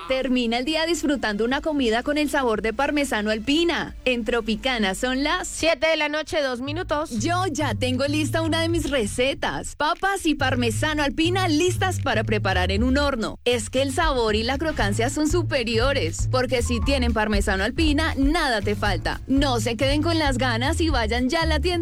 Termina el día disfrutando una comida con el sabor de parmesano alpina. En Tropicana son las 7:02 p.m. Yo ya tengo lista una de mis recetas. Papas y parmesano alpina listas para preparar en un horno. Es que el sabor y la crocancia son superiores, porque si tienen parmesano alpina, nada te falta. No se queden con las ganas y vayan ya a la tienda